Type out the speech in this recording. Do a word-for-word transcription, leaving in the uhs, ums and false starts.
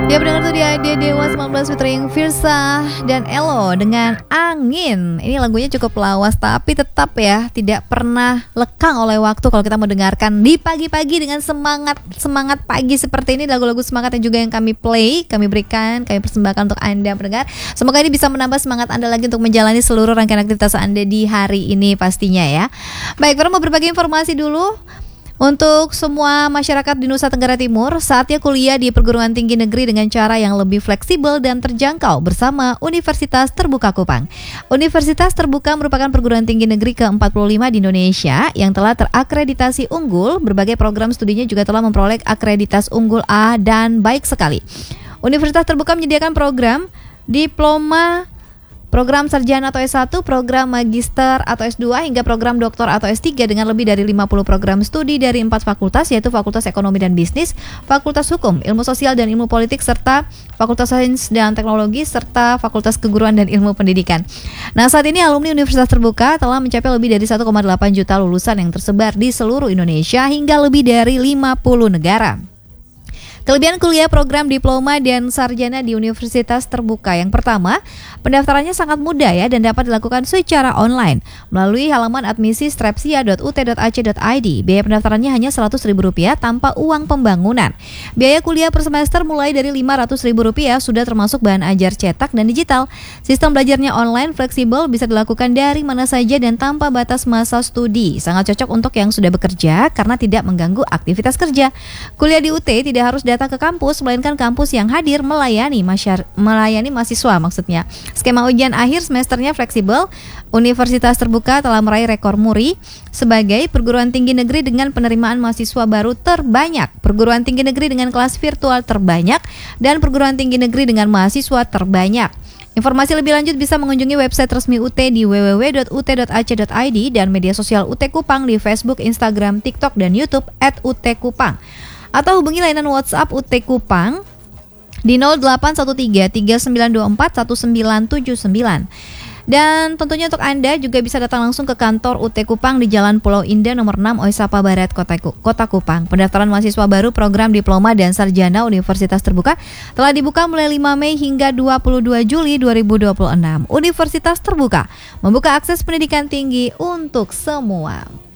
Ya pendengar tuh dia dia Dewa sembilan belas featuring Virsa dan Elo dengan Angin. Ini lagunya cukup lawas tapi tetap ya tidak pernah lekang oleh waktu kalau kita mau dengarkan di pagi-pagi dengan semangat semangat pagi seperti ini. Lagu-lagu semangat yang juga yang kami play, kami berikan, kami persembahkan untuk Anda pendengar. Semoga ini bisa menambah semangat Anda lagi untuk menjalani seluruh rangkaian aktivitas Anda di hari ini pastinya ya. Baik, baru mau berbagi informasi dulu. Untuk semua masyarakat di Nusa Tenggara Timur, saatnya kuliah di perguruan tinggi negeri dengan cara yang lebih fleksibel dan terjangkau bersama Universitas Terbuka Kupang. Universitas Terbuka merupakan perguruan tinggi negeri ke empat puluh lima di Indonesia yang telah terakreditasi unggul. Berbagai program studinya juga telah memperoleh akreditas unggul A dan baik sekali. Universitas Terbuka menyediakan program diploma, program sarjana atau S satu, program magister atau S dua, hingga program doktor atau S tiga dengan lebih dari lima puluh program studi dari empat fakultas, yaitu Fakultas Ekonomi dan Bisnis, Fakultas Hukum, Ilmu Sosial dan Ilmu Politik, serta Fakultas Sains dan Teknologi, serta Fakultas Keguruan dan Ilmu Pendidikan. Nah, saat ini alumni Universitas Terbuka telah mencapai lebih dari satu koma delapan juta lulusan yang tersebar di seluruh Indonesia hingga lebih dari lima puluh negara. Kelebihan kuliah program diploma dan sarjana di Universitas Terbuka. Yang pertama, pendaftarannya sangat mudah ya dan dapat dilakukan secara online melalui halaman admisi strepsia dot u t dot a c dot i d. Biaya pendaftarannya hanya seratus ribu rupiah tanpa uang pembangunan. Biaya kuliah per semester mulai dari lima ratus ribu rupiah, sudah termasuk bahan ajar cetak dan digital. Sistem belajarnya online, fleksibel, bisa dilakukan dari mana saja dan tanpa batas masa studi. Sangat cocok untuk yang sudah bekerja karena tidak mengganggu aktivitas kerja. Kuliah di U T tidak harus datang ke kampus, melainkan kampus yang hadir melayani masyar- melayani mahasiswa maksudnya. Skema ujian akhir semesternya fleksibel. Universitas Terbuka telah meraih rekor muri sebagai perguruan tinggi negeri dengan penerimaan mahasiswa baru terbanyak, perguruan tinggi negeri dengan kelas virtual terbanyak, dan perguruan tinggi negeri dengan mahasiswa terbanyak. Informasi lebih lanjut bisa mengunjungi website resmi U T di w w w dot u t dot a c dot i d dan media sosial U T Kupang di Facebook, Instagram, TikTok, dan YouTube at U T Kupang. Atau hubungi layanan WhatsApp U T Kupang di nol delapan satu tiga tiga sembilan dua empat satu sembilan tujuh sembilan. Dan tentunya untuk Anda juga bisa datang langsung ke kantor U T Kupang di Jalan Pulau Indah nomor enam Oisapa Barat, Kota, Kota Kupang. Pendaftaran mahasiswa baru program diploma dan sarjana Universitas Terbuka telah dibuka mulai lima Mei hingga dua puluh dua Juli dua ribu dua puluh enam. Universitas Terbuka membuka akses pendidikan tinggi untuk semua.